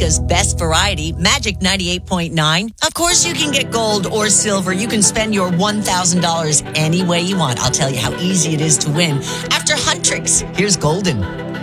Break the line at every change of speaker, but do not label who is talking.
America's best variety, Magic 98.9. Of course, you can get gold or silver. You can spend your $1,000 any way you want. I'll tell you how easy it is to win. After Huntrix, here's Golden.